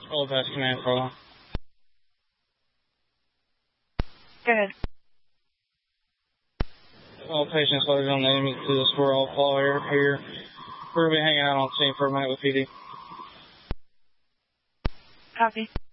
All best command for all. Go ahead. All patients loaded on the enemy to the squirrel fall here. We're going to be hanging out on scene for a minute with PD. Copy.